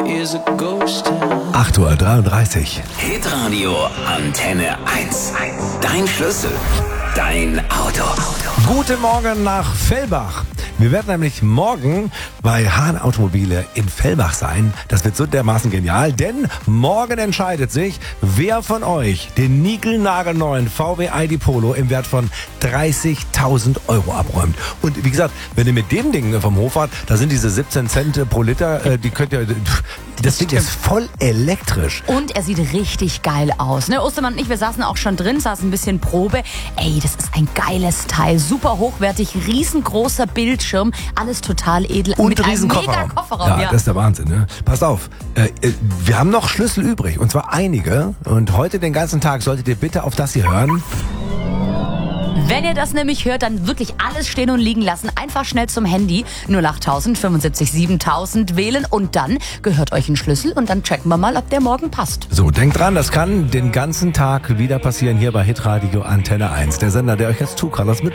8:33 Uhr. Hitradio Antenne 1. Dein Schlüssel. Dein Auto. Guten Morgen nach Fellbach. Wir werden nämlich morgen bei Hahn Automobile in Fellbach sein. Das wird so dermaßen genial, denn morgen entscheidet sich, wer von euch den niegelnagelneuen VW ID Polo im Wert von 30.000 Euro abräumt. Und wie gesagt, wenn ihr mit dem Ding vom Hof fahrt, da sind diese 17 Cent pro Liter, die könnt ihr... Das Ding ist voll elektrisch. Und er sieht richtig geil aus. Ne? Ostermann und ich, wir saßen auch schon drin, saßen ein bisschen Probe. Ey, das ist ein geiles Teil. Super hochwertig, riesengroßer Bildschirm. Alles total edel. Und mit riesen einem mega Kofferraum. Kofferraum. Ja, das ist der Wahnsinn. Ne? Passt auf, wir haben noch Schlüssel übrig. Und zwar einige. Und heute den ganzen Tag solltet ihr bitte auf das hier hören. Wenn ihr das nämlich hört, dann wirklich alles stehen und liegen lassen. Einfach schnell zum Handy 08000 75 7000 wählen und dann gehört euch ein Schlüssel und dann checken wir mal, ob der morgen passt. So, denkt dran, das kann den ganzen Tag wieder passieren hier bei Hitradio Antenne 1. Der Sender, der euch jetzt Two Colors mit